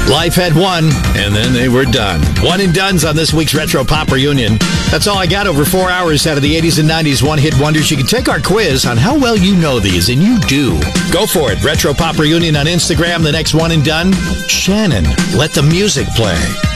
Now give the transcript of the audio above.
Life had one, and then they were done. One and done's on this week's Retro Pop Reunion. That's all I got. Over 4 hours out of the 80s and 90s one-hit wonders. You can take our quiz on how well you know these, and you do. Go for it. Retro Pop Reunion on Instagram. The next one and done. Shannon, let the music play.